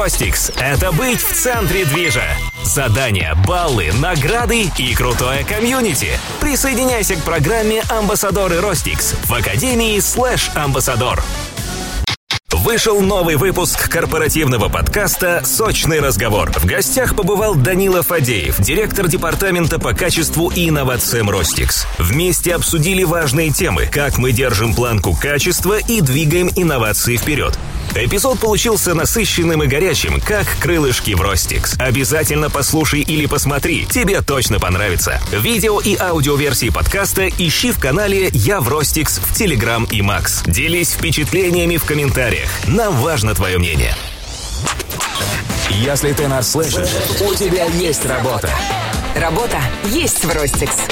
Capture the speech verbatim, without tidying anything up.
Ростикс – это быть в центре движа. Задания, баллы, награды и крутое комьюнити. Присоединяйся к программе «Амбассадоры Ростикс» в Академии слэш Амбассадор. Вышел новый выпуск корпоративного подкаста «Сочный разговор». В гостях побывал Данила Фадеев, директор департамента по качеству и инновациям Ростикс. Вместе обсудили важные темы, как мы держим планку качества и двигаем инновации вперед. Эпизод получился насыщенным и горячим, как крылышки в Ростикс. Обязательно послушай или посмотри, тебе точно понравится. Видео и аудиоверсии подкаста ищи в канале «Я в Ростикс» в Телеграм и Макс. Делись впечатлениями в комментариях. Нам важно твое мнение. Если ты нас слышишь, у тебя есть работа. Работа есть в Ростикс.